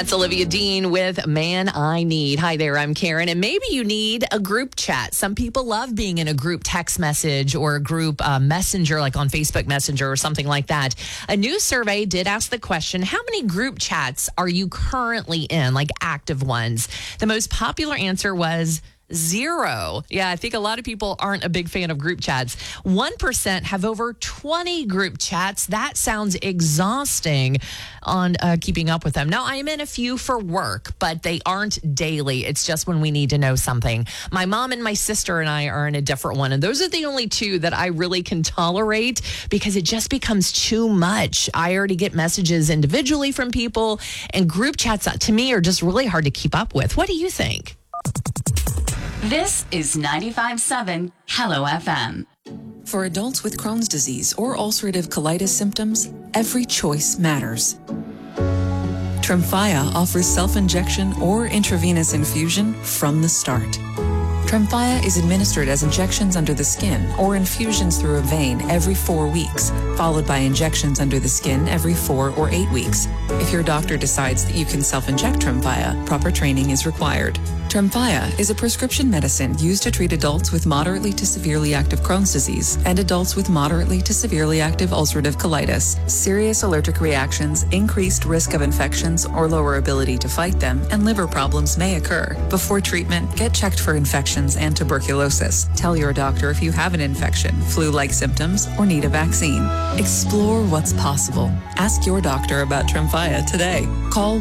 That's Olivia Dean with Man I Need. Hi there, I'm Karen. And maybe you need a group chat. Some people love being in a group text message or a group messenger, like on Facebook Messenger or something like that. A new survey did ask the question, how many group chats are you currently in, like active ones? The most popular answer was 0. Yeah, I think a lot of people aren't a big fan of group chats. 1% have over 20 group chats. That sounds exhausting on keeping up with them. Now, I am in a few for work, but they aren't daily. It's just when we need to know something. My mom and my sister and I are in a different one, and those are the only two that I really can tolerate because it just becomes too much. I already get messages individually from people, and group chats to me are just really hard to keep up with. What do you think? This is 95.7 Hello FM. For adults with Crohn's disease or ulcerative colitis symptoms, every choice matters. Tremfya offers self-injection or intravenous infusion from the start. Tremfya is administered as injections under the skin or infusions through a vein every 4 weeks, followed by injections under the skin every 4 or 8 weeks. If your doctor decides that you can self-inject Tremfya, proper training is required. Tremfya is a prescription medicine used to treat adults with moderately to severely active Crohn's disease and adults with moderately to severely active ulcerative colitis. Serious allergic reactions, increased risk of infections or lower ability to fight them, and liver problems may occur. Before treatment, get checked for infections and tuberculosis. Tell your doctor if you have an infection, flu-like symptoms, or need a vaccine. Explore what's possible. Ask your doctor about Tremfya today. Call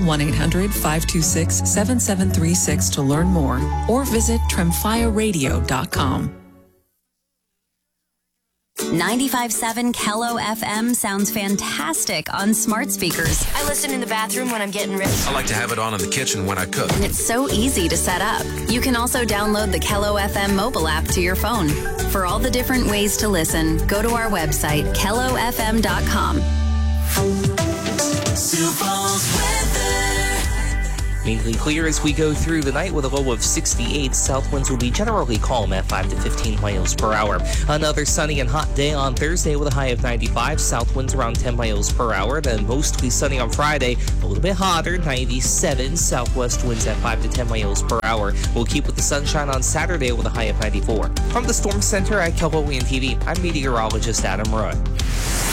1-800-526-7736 to learn more, or visit tremfyaradio.com. 95.7 Hello FM sounds fantastic on smart speakers. I listen in the bathroom when I'm getting ready. I like to have it on in the kitchen when I cook. And it's so easy to set up. You can also download the Hello FM mobile app to your phone. For all the different ways to listen, go to our website, hellofm.com. Mainly clear as we go through the night with a low of 68. South winds will be generally calm at 5 to 15 miles per hour. Another sunny and hot day on Thursday with a high of 95. South winds around 10 miles per hour. Then mostly sunny on Friday, a little bit hotter, 97. Southwest winds at 5 to 10 miles per hour. We'll keep with the sunshine on Saturday with a high of 94. From the Storm Center at KELOWN TV, I'm meteorologist Adam Roy.